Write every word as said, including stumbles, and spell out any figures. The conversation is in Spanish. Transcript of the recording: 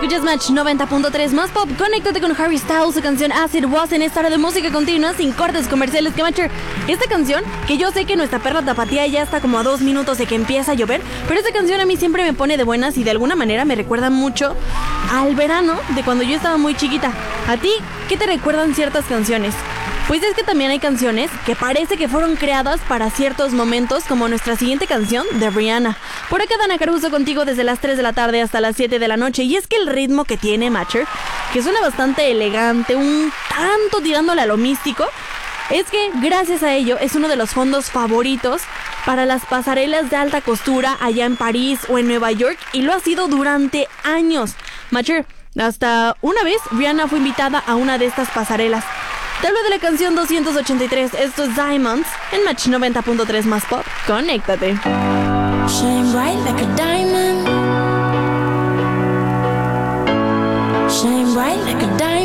Escuchas Match noventa punto tres más pop. Conéctate con Harry Styles, su canción As It Was, en esta hora de música continua sin cortes comerciales. Que Matcher, esta canción, que yo sé que nuestra perla tapatía ya está como a dos minutos de que empieza a llover, pero esta canción a mí siempre me pone de buenas y de alguna manera me recuerda mucho al verano de cuando yo estaba muy chiquita. ¿A ti qué te recuerdan ciertas canciones? Pues es que también hay canciones que parece que fueron creadas para ciertos momentos, como nuestra siguiente canción de Rihanna. Por acá Dana Caruso contigo desde las tres de la tarde hasta las siete de la noche. Y es que el ritmo que tiene Matcher, que suena bastante elegante, un tanto tirándole a lo místico, es que gracias a ello es uno de los fondos favoritos para las pasarelas de alta costura allá en París o en Nueva York, y lo ha sido durante años. Matcher, hasta una vez Rihanna fue invitada a una de estas pasarelas. Te hablo de la canción doscientos ochenta y tres, esto es Diamonds, en Match noventa punto tres más pop. Conéctate. Shine bright like a diamond. Shine bright like a diamond.